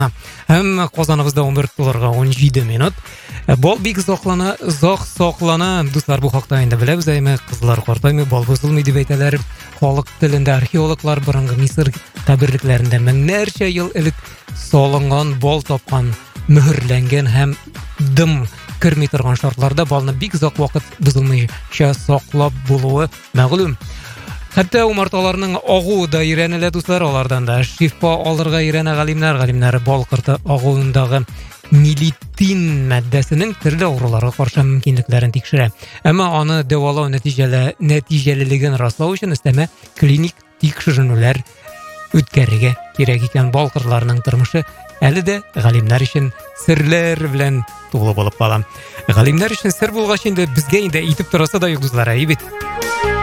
Әмма Казаныбызда 11 долларга 17 минут. Бал бик зак саклана. Дуслар, бу хакта инде беләбез, әйме кызлар картаймый, бал бозылмый дип әйтәләр. Халык телендә археологлар борынгы Мисыр каберлекләрендә меңнәрчә ел элек салынган, бал тапкан, мөһерләнгән һәм дым керми торган шартларда балны бик зак вакыт бозылмыйча саклап булуы мәгълүм. Хәтта умарталарның агуы да өйрәнелә, дуслар, алардан да шифа алырга өйрәнә галимнәр бал кырты агуындагы милитин матдәсенең төрле авыруларга каршы мөмкинлекләрен тикшерә. Әмма аны дәвалау нәтиҗәлелеген раслау өчен өстәмә клиник тикшеренүләр үткәрергә кирәк икән. Бал кырларының тормышы әле дә галимнәр өчен серләр белән тулы булып кала. Галимнәр өчен сер булгач инде безгә инде әйтеп торасы да юк, дуслар, бит.